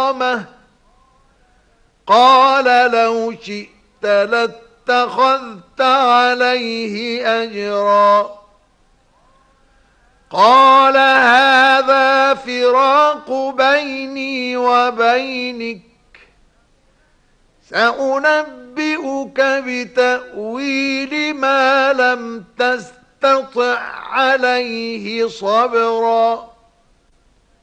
إقامة قال لو شئت لاتخذت عليه أجرا قال هذا فراق بيني وبينك سأنبئك بتأويل ما لم تستطع عليه صبرا